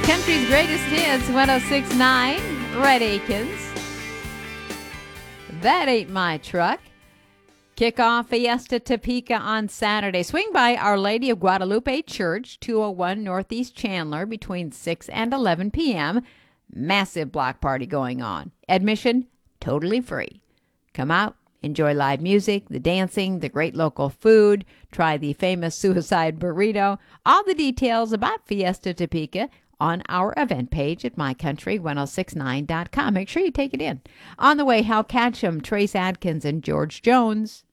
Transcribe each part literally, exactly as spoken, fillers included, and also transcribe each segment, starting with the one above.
Country's greatest hits, one oh six point nine, Red Akins. That Ain't My Truck. Kick off Fiesta Topeka on Saturday. Swing by Our Lady of Guadalupe Church, two oh one Northeast Chandler, between six and eleven p.m. Massive block party going on. Admission, totally free. Come out, enjoy live music, the dancing, the great local food, try the famous suicide burrito. All the details about Fiesta Topeka on our event page at my country ten sixty-nine dot com. Make sure you take it in. On the way, Hal Catchum, Trace Adkins, and George Jones.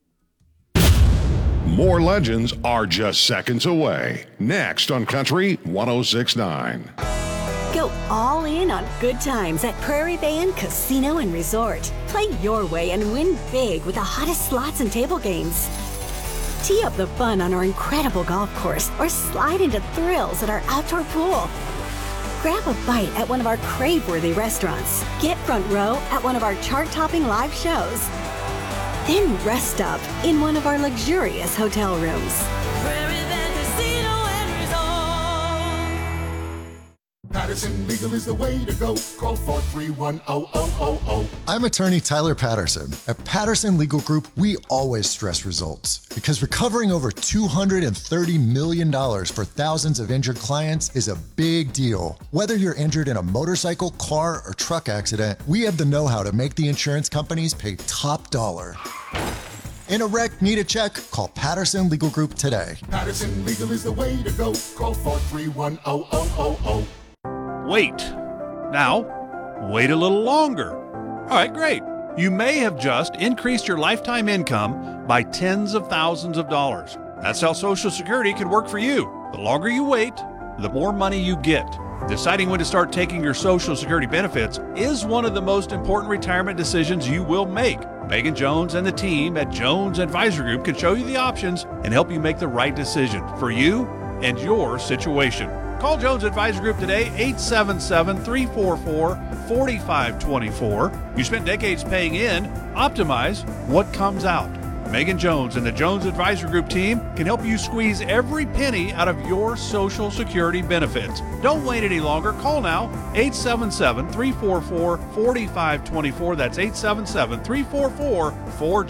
More legends are just seconds away. Next on Country ten sixty-nine. Go all in on good times at Prairie Van Casino and Resort. Play your way and win big with the hottest slots and table games. Tee up the fun on our incredible golf course or slide into thrills at our outdoor pool. Grab a bite at one of our crave-worthy restaurants. Get front row at one of our chart-topping live shows. Then rest up in one of our luxurious hotel rooms. Patterson Legal is the way to go. Call four three one, zero zero zero zero. I'm attorney Tyler Patterson. At Patterson Legal Group, we always stress results because recovering over two hundred thirty million dollars for thousands of injured clients is a big deal. Whether you're injured in a motorcycle, car, or truck accident, we have the know-how to make the insurance companies pay top dollar. In a wreck, need a check? Call Patterson Legal Group today. Patterson Legal is the way to go. Call four three one, zero zero zero zero. Wait. Now, wait a little longer. All right, great. You may have just increased your lifetime income by tens of thousands of dollars. That's how Social Security can work for you. The longer you wait, the more money you get. Deciding when to start taking your Social Security benefits is one of the most important retirement decisions you will make. Megan Jones and the team at Jones Advisor Group can show you the options and help you make the right decision for you and your situation. Call Jones Advisor Group today, eight seven seven, three four four, four five two four. You spent decades paying in. Optimize what comes out. Megan Jones and the Jones Advisor Group team can help you squeeze every penny out of your Social Security benefits. Don't wait any longer. Call now, eight seven seven, three four four, four five two four. That's eight seven seven, three four four, four